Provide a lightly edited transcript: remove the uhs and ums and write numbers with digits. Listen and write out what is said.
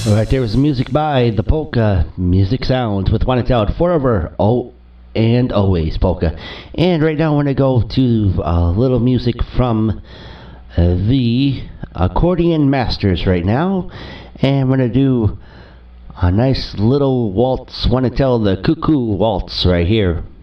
Alright, there was music by the Polka Music Sounds with Wanna Tell It Forever, and Always Polka. And right now I want to go to a little music from the Accordion Masters right now. And I'm going to do a nice little waltz, Wanna Tell the Cuckoo Waltz right here.